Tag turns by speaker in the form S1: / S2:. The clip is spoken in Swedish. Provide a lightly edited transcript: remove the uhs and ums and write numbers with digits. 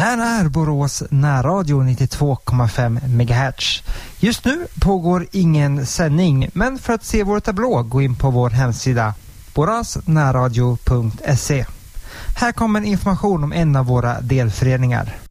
S1: här är Borås närradio 92,5 MHz. Just nu pågår ingen sändning, men för att se vår tablå gå in på vår hemsida borasnärradio.se. Här kommer information om en av våra delföreningar.